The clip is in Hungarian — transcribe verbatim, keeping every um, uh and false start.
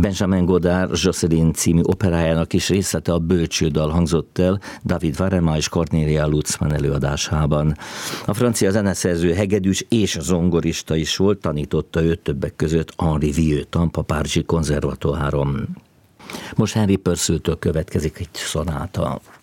Benjamin Godard Jocelyn című operájának is részlete a Bölcsődal hangzott el David Varema és Cornélia Lutzmann előadásában. A francia zeneszerző hegedűs és zongorista is volt, tanította őt többek között Henri Vieux-t a Párizsi konzervatóriumon. Most Henry Purcell-től következik egy szonáta.